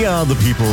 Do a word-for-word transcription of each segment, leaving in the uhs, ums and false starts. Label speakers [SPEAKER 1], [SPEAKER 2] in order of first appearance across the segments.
[SPEAKER 1] We are the people.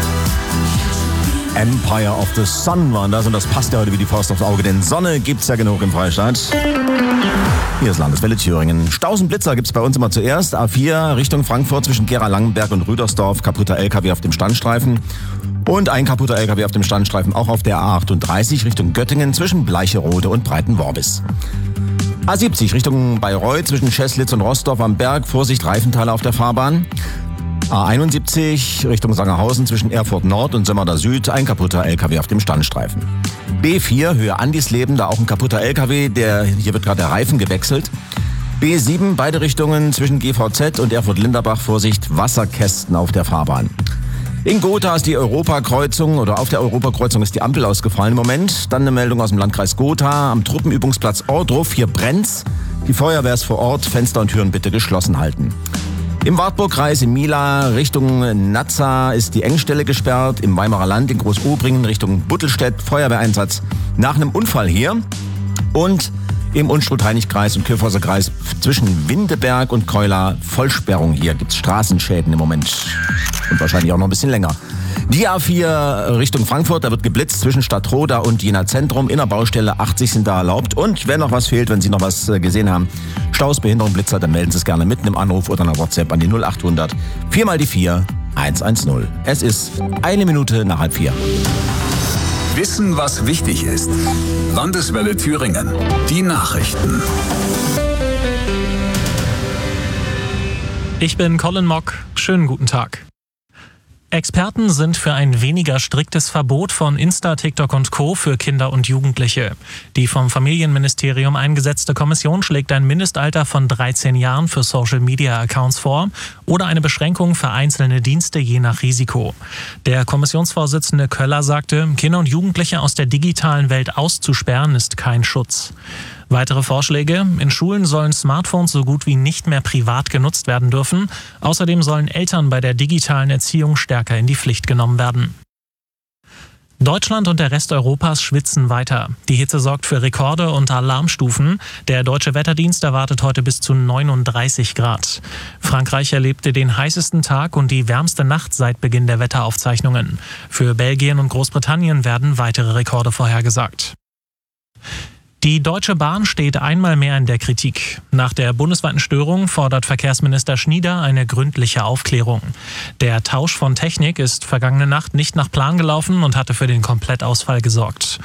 [SPEAKER 1] Empire of the Sun waren das und das passt ja heute wie die Faust aufs Auge, denn Sonne gibt's ja genug im Freistaat. Hier ist Landeswelle Thüringen. Staus und Blitzer gibt's bei uns immer zuerst. A vier Richtung Frankfurt zwischen Gera-Langenberg und Rüdersdorf. Kaputter L K W auf dem Standstreifen. Und ein kaputter L K W auf dem Standstreifen auch auf der A achtunddreißig Richtung Göttingen zwischen Bleicherode und Breitenworbis. A siebzig Richtung Bayreuth zwischen Scheslitz und Rossdorf am Berg. Vorsicht, Reifenteile auf der Fahrbahn. A einundsiebzig Richtung Sangerhausen zwischen Erfurt Nord und Sömmerda Süd, ein kaputter L K W auf dem Standstreifen. B vier Höhe Andisleben, da auch ein kaputter L K W, der, hier wird gerade der Reifen gewechselt. B sieben beide Richtungen zwischen G V Z und Erfurt-Linderbach, Vorsicht, Wasserkästen auf der Fahrbahn. In Gotha ist die Europakreuzung oder auf der Europakreuzung ist die Ampel ausgefallen im Moment. Dann eine Meldung aus dem Landkreis Gotha am Truppenübungsplatz Ohrdruf, hier brennt's. Die Feuerwehr ist vor Ort, Fenster und Türen bitte geschlossen halten. Im Wartburgkreis in Mila Richtung Nazza ist die Engstelle gesperrt. Im Weimarer Land in Großobringen Richtung Buttelstedt Feuerwehreinsatz nach einem Unfall hier. Und im Unstrut-Heinig-Kreis und Kyffhäuser-Kreis zwischen Windeberg und Keular Vollsperrung. Hier gibt's Straßenschäden im Moment. Und wahrscheinlich auch noch ein bisschen länger. Die A vier Richtung Frankfurt, da wird geblitzt zwischen Stadtroda und Jena Zentrum. In der Baustelle achtzig sind da erlaubt. Und wenn noch was fehlt, wenn Sie noch was gesehen haben, Staus, Behinderung, Blitzer, dann melden Sie es gerne mit einem Anruf oder einer WhatsApp an die null achthundert vier mal die vier hundertzehn. Es ist eine Minute nach halb vier.
[SPEAKER 2] Wissen, was wichtig ist. Landeswelle Thüringen. Die Nachrichten.
[SPEAKER 3] Ich bin Colin Mock. Schönen guten Tag. Experten sind für ein weniger striktes Verbot von Insta, TikTok und Co. für Kinder und Jugendliche. Die vom Familienministerium eingesetzte Kommission schlägt ein Mindestalter von dreizehn Jahren für Social-Media-Accounts vor oder eine Beschränkung für einzelne Dienste je nach Risiko. Der Kommissionsvorsitzende Köller sagte, Kinder und Jugendliche aus der digitalen Welt auszusperren ist kein Schutz. Weitere Vorschläge: In Schulen sollen Smartphones so gut wie nicht mehr privat genutzt werden dürfen. Außerdem sollen Eltern bei der digitalen Erziehung stärker in die Pflicht genommen werden. Deutschland und der Rest Europas schwitzen weiter. Die Hitze sorgt für Rekorde und Alarmstufen. Der Deutsche Wetterdienst erwartet heute bis zu neununddreißig Grad. Frankreich erlebte den heißesten Tag und die wärmste Nacht seit Beginn der Wetteraufzeichnungen. Für Belgien und Großbritannien werden weitere Rekorde vorhergesagt. Die Deutsche Bahn steht einmal mehr in der Kritik. Nach der bundesweiten Störung fordert Verkehrsminister Schnieder eine gründliche Aufklärung. Der Tausch von Technik ist vergangene Nacht nicht nach Plan gelaufen und hatte für den Komplettausfall gesorgt.